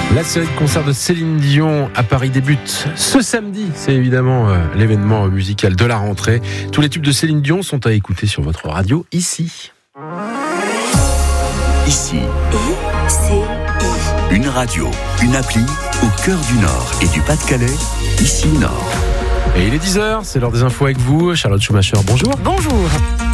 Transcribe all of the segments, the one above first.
La série de concerts de Céline Dion à Paris débute ce samedi. C'est évidemment l'événement musical de la rentrée. Tous les tubes de Céline Dion sont à écouter sur votre radio ici. Ici. Une radio, une appli au cœur du Nord et du Pas-de-Calais. Ici Nord. Et il est 10h, c'est l'heure des infos avec vous. Charlotte Schumacher, bonjour. Bonjour.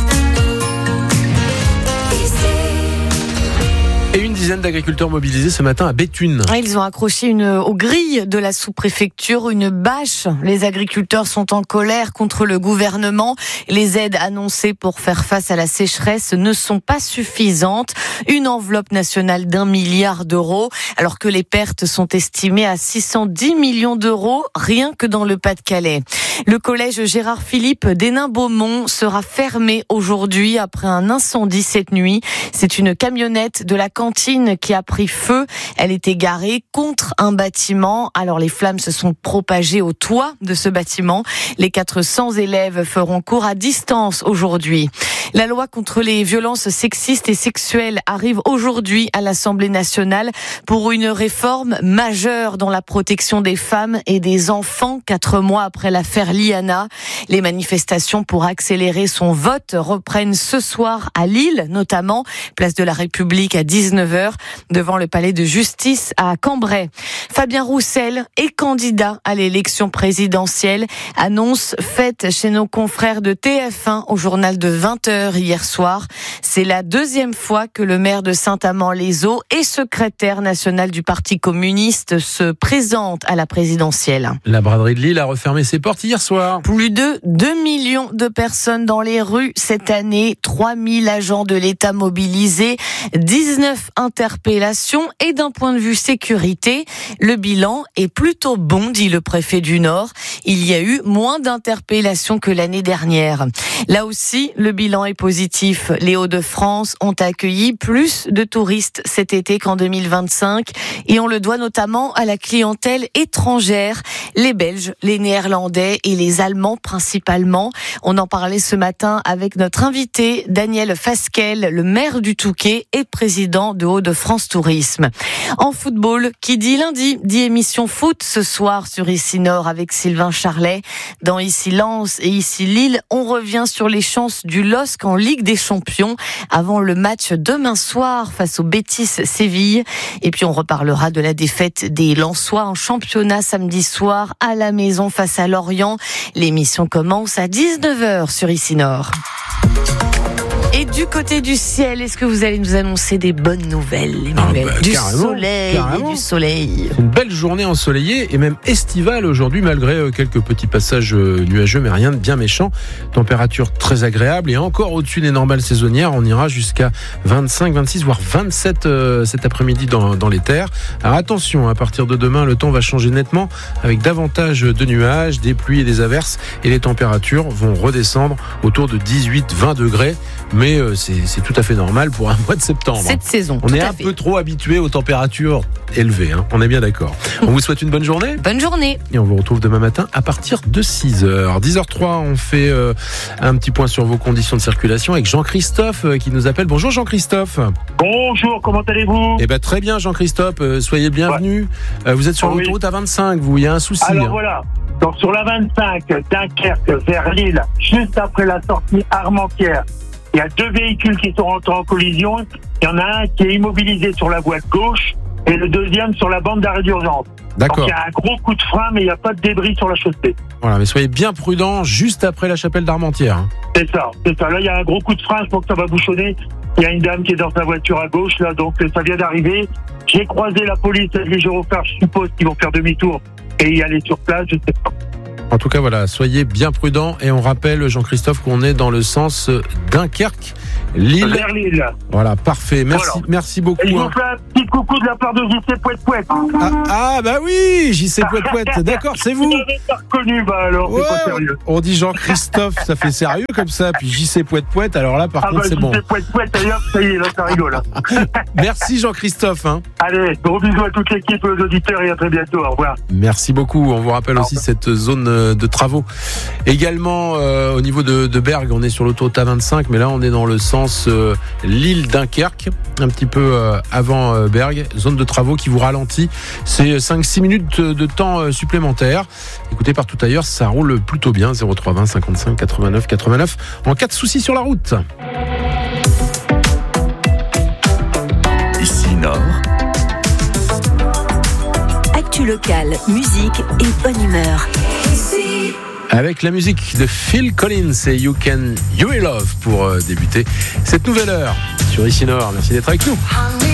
Et une dizaine d'agriculteurs mobilisés ce matin à Béthune. Ils ont accroché aux grilles de la sous-préfecture une bâche. Les agriculteurs sont en colère contre le gouvernement. Les aides annoncées pour faire face à la sécheresse ne sont pas suffisantes. Une enveloppe nationale d'1 milliard d'euros, alors que les pertes sont estimées à 610 millions d'euros, rien que dans le Pas-de-Calais. Le collège Gérard Philippe d'Hénin-Beaumont sera fermé aujourd'hui après un incendie cette nuit. C'est une camionnette de la cantine qui a pris feu. Elle était garée contre un bâtiment. Alors les flammes se sont propagées au toit de ce bâtiment. Les 400 élèves feront cours à distance aujourd'hui. La loi contre les violences sexistes et sexuelles arrive aujourd'hui à l'Assemblée nationale pour une réforme majeure dans la protection des femmes et des enfants 4 mois après l'affaire Liana. Les manifestations pour accélérer son vote reprennent ce soir à Lille, notamment place de la République à 19h devant le palais de justice à Cambrai. Fabien Roussel est candidat à l'élection présidentielle. Annonce faite chez nos confrères de TF1 au journal de 20h hier soir. C'est la 2e fois que le maire de Saint-Amand-les-Eaux et secrétaire national du Parti communiste se présente à la présidentielle. La braderie de Lille a refermé ses portes hier soir. Plus de 2 millions de personnes dans les rues cette année, 3000 agents de l'État mobilisés, 19 interpellations et d'un point de vue sécurité, le bilan est plutôt bon, dit le préfet du Nord. Il y a eu moins d'interpellations que l'année dernière. Là aussi, le bilan est positif. Les Hauts-de-France ont accueilli plus de touristes cet été qu'en 2025 et on le doit notamment à la clientèle étrangère, les Belges, les Néerlandais et les Allemands principalement. On en parlait ce matin avec notre invité Daniel Fasquelle, le maire du Touquet et président de Hauts-de-France Tourisme. En football, qui dit lundi, dit émission foot ce soir sur Ici Nord avec Sylvain Charlet. Dans Ici Lens et Ici Lille, on revient sur les chances du LOSC en Ligue des Champions avant le match demain soir face au Betis Séville. Et puis on reparlera de la défaite des Lensois en championnat samedi soir à la maison face à Lorient. L'émission commence à 19h sur Ici Nord. Et du côté du ciel, est-ce que vous allez nous annoncer des bonnes nouvelles, Emmanuel? Du soleil. Une belle journée ensoleillée et même estivale aujourd'hui, malgré quelques petits passages nuageux, mais rien de bien méchant. Température très agréable et encore au-dessus des normales saisonnières. On ira jusqu'à 25, 26, voire 27 cet après-midi dans les terres. Alors attention, à partir de demain, le temps va changer nettement avec davantage de nuages, des pluies et des averses. Et les températures vont redescendre autour de 18-20 degrés. Mais c'est tout à fait normal pour un mois de septembre. Cette saison. On est un peu trop habitué aux températures élevées, on est bien d'accord. On vous souhaite une bonne journée. Bonne journée. Et on vous retrouve demain matin à partir de 6h. 10h03, on fait un petit point sur vos conditions de circulation avec Jean-Christophe qui nous appelle. Bonjour Jean-Christophe. Bonjour, comment allez-vous ? Eh ben très bien Jean-Christophe, soyez bienvenenu. Vous êtes sur l'autoroute A25, il y a un souci. Alors voilà, donc sur la 25, Dunkerque vers Lille, juste après la sortie Armentières, il y a 2 véhicules qui sont rentrés en collision. Il y en a un qui est immobilisé sur la voie de gauche et le deuxième sur la bande d'arrêt d'urgence. D'accord. Donc il y a un gros coup de frein, mais il n'y a pas de débris sur la chaussée. Voilà, mais soyez bien prudents juste après la chapelle d'Armentières. C'est ça. Là, il y a un gros coup de frein, je pense que ça va bouchonner. Il y a une dame qui est dans sa voiture à gauche, là, donc ça vient d'arriver. J'ai croisé la police et les gyrophares, je suppose qu'ils vont faire demi-tour et y aller sur place, je sais pas. En tout cas, voilà, soyez bien prudents et on rappelle, Jean-Christophe, qu'on est dans le sens Dunkerque, Lille. Vers Lille. Voilà, parfait. Merci, voilà. Merci beaucoup. Et je vous fais un petit coucou de la part de JC Pouette-Pouette. Bah oui, JC Pouette-Pouette. D'accord, c'est vous. Vous n'avez pas reconnu, alors c'est pas sérieux. On dit Jean-Christophe, ça fait sérieux comme ça, puis JC Pouette-Pouette, alors là, par contre, c'est bon. JC Pouette-Pouette, allez hop, ça y est, là, ça rigole. Merci Jean-Christophe. Allez, gros bisous à toute l'équipe, aux auditeurs et à très bientôt. Au revoir. Merci beaucoup. On vous rappelle aussi cette zone de travaux. Également, au niveau de Bergues, on est sur l'autoroute A25, mais là, on est dans le sens distance Lille-Dunkerque, un petit peu avant Bergue. Zone de travaux qui vous ralentit. C'est 5-6 minutes de temps supplémentaire. Écoutez, partout ailleurs, ça roule plutôt bien. 0320 55 89 89 en cas de soucis sur la route. Ici Nord. Actu locale, musique et bonne humeur. Avec la musique de Phil Collins et You Can You Will Love pour débuter cette nouvelle heure sur Ici Nord. Merci d'être avec nous.